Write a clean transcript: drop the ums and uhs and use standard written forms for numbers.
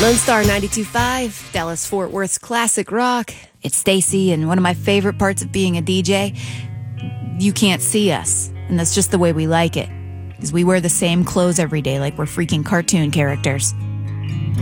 Lone Star 92.5, Dallas Fort Worth's classic rock. It's Stacy, and one of my favorite parts of being a DJ, you can't see us, and that's just the way we like it, because we wear the same clothes every day like we're freaking cartoon characters.